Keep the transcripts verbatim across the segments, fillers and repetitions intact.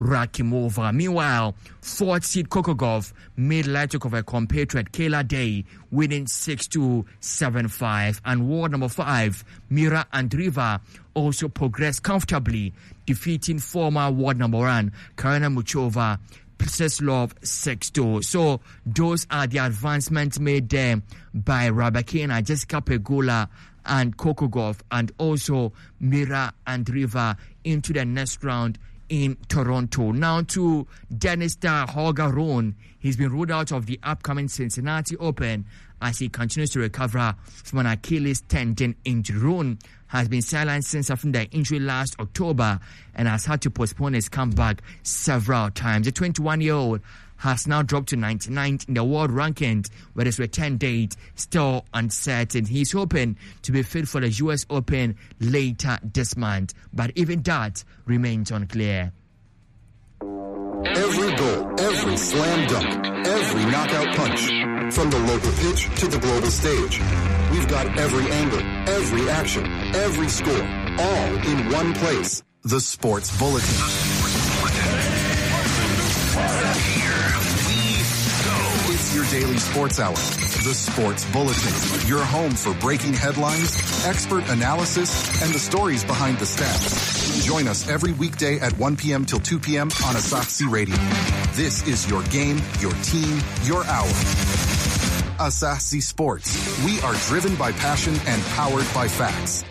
Rakimova. Meanwhile, fourth seed Kokogov made light work of her compatriot Kayla Day, winning six two, seven five. And world number five, Mira Andreeva, also progressed comfortably, defeating former world number one Karina Muchova Love six two. So those are the advancements made there by Rybakina, Jessica Pegula, and Kokogov, and also Mira Andreeva into the next round in Toronto. Now to Dennis star Holger Rune. He's been ruled out of the upcoming Cincinnati Open as he continues to recover from an Achilles tendon injury. Rune has been sidelined since suffering the injury last October and has had to postpone his comeback several times. The twenty-one-year-old has now dropped to ninety-ninth in the world rankings, where his return date still uncertain. He's hoping to be fit for the U S Open later this month, but even that remains unclear. Every goal, every slam dunk, every knockout punch, from the local pitch to the global stage. We've got every angle, every action, every score, all in one place. The Sports Bulletin. It's your daily sports hour. The Sports Bulletin. Your home for breaking headlines, expert analysis, and the stories behind the stats. Join us every weekday at one p.m. till two p.m. on Asahi Radio. This is your game, your team, your hour. Asahi Sports. We are driven by passion and powered by facts.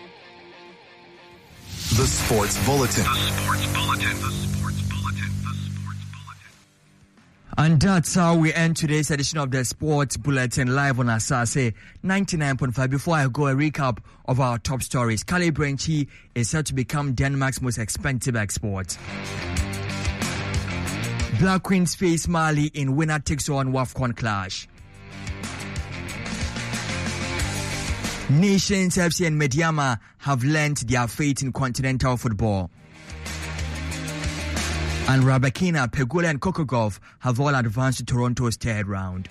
The Sports Bulletin. The Sports Bulletin. The Sports Bulletin. The Sports Bulletin. And that's how we end today's edition of the Sports Bulletin live on Asahi ninety-nine point five. Before I go, a recap of our top stories. Kalle Brenchi is set to become Denmark's most expensive export. Black Queens face Mali in winner takes all WAFCON clash. Nations F C and Mediama have learnt their fate in continental football. And Rybakina, Pegula and Kokogov have all advanced to Toronto's third round.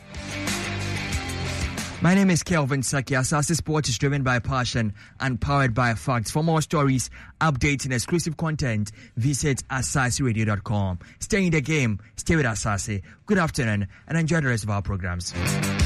My name is Kelvin Saki. Asahi Sport is driven by passion and powered by facts. For more stories, updates and exclusive content, visit asahi radio dot com. Stay in the game, stay with Asahi. Good afternoon and enjoy the rest of our programs.